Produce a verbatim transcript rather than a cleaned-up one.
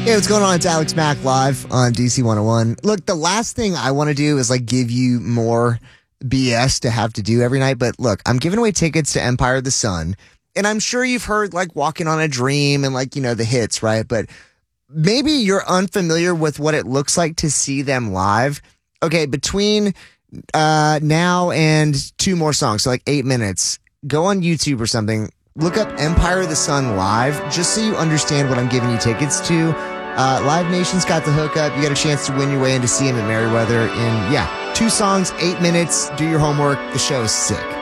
Hey, what's going on? It's Alex Mack live on D C one oh one. Look, the last thing I want to do is like give you more B S to have to do every night. But look, I'm giving away tickets to Empire of the Sun. And I'm sure you've heard like Walking on a Dream and like, you know, the hits, right? But maybe you're unfamiliar with what it looks like to see them live. Okay, between uh, now and two more songs, so like eight minutes, go on YouTube or something. Look up Empire of the Sun live, just so you understand what I'm giving you tickets to. Uh, Live Nation's got the hookup. You got a chance to win your way in to see him at Merriweather in, yeah, two songs, eight minutes. Do your homework. The show is sick.